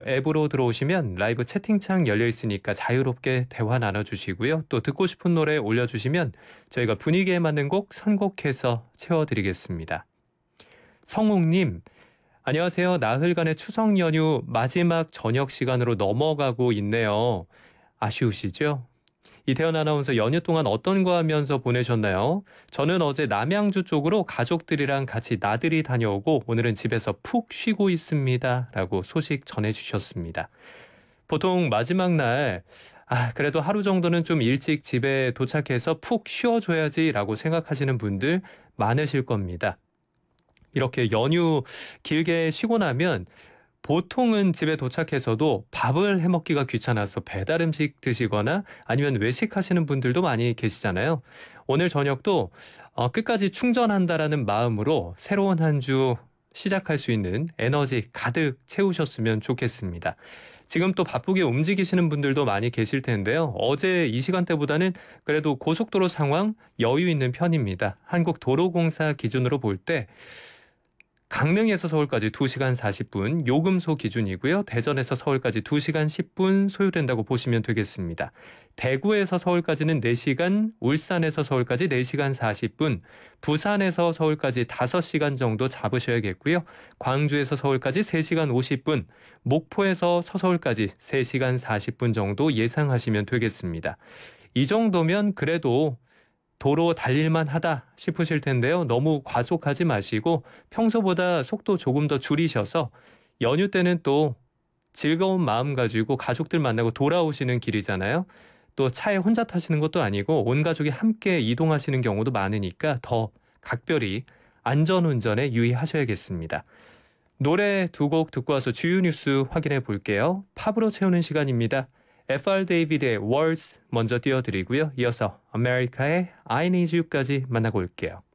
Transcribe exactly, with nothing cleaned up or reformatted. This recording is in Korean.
앱으로 들어오시면 라이브 채팅창 열려 있으니까 자유롭게 대화 나눠주시고요. 또 듣고 싶은 노래 올려주시면 저희가 분위기에 맞는 곡 선곡해서 채워드리겠습니다. 성욱님, 안녕하세요. 나흘간의 추석 연휴 마지막 저녁 시간으로 넘어가고 있네요. 아쉬우시죠? 이태원 아나운서 연휴 동안 어떤 거 하면서 보내셨나요? 저는 어제 남양주 쪽으로 가족들이랑 같이 나들이 다녀오고 오늘은 집에서 푹 쉬고 있습니다. 라고 소식 전해주셨습니다. 보통 마지막 날, 아, 그래도 하루 정도는 좀 일찍 집에 도착해서 푹 쉬어줘야지 라고 생각하시는 분들 많으실 겁니다. 이렇게 연휴 길게 쉬고 나면 보통은 집에 도착해서도 밥을 해먹기가 귀찮아서 배달 음식 드시거나 아니면 외식하시는 분들도 많이 계시잖아요. 오늘 저녁도 어, 끝까지 충전한다라는 마음으로 새로운 한 주 시작할 수 있는 에너지 가득 채우셨으면 좋겠습니다. 지금 또 바쁘게 움직이시는 분들도 많이 계실 텐데요. 어제 이 시간대보다는 그래도 고속도로 상황 여유 있는 편입니다. 한국도로공사 기준으로 볼 때 강릉에서 서울까지 두 시간 사십 분 요금소 기준이고요. 대전에서 서울까지 두 시간 십 분 소요된다고 보시면 되겠습니다. 대구에서 서울까지는 네 시간, 울산에서 서울까지 네 시간 사십 분, 부산에서 서울까지 다섯 시간 정도 잡으셔야겠고요. 광주에서 서울까지 세 시간 오십 분, 목포에서 서서울까지 세 시간 사십 분 정도 예상하시면 되겠습니다. 이 정도면 그래도 도로 달릴만 하다 싶으실 텐데요. 너무 과속하지 마시고 평소보다 속도 조금 더 줄이셔서 연휴 때는 또 즐거운 마음 가지고 가족들 만나고 돌아오시는 길이잖아요. 또 차에 혼자 타시는 것도 아니고 온 가족이 함께 이동하시는 경우도 많으니까 더 각별히 안전운전에 유의하셔야겠습니다. 노래 두 곡 듣고 와서 주요 뉴스 확인해 볼게요. 팝으로 채우는 시간입니다. 에프알 데이비드의 Words 먼저 띄워드리고요. 이어서 아메리카의 I Need You까지 만나고 올게요.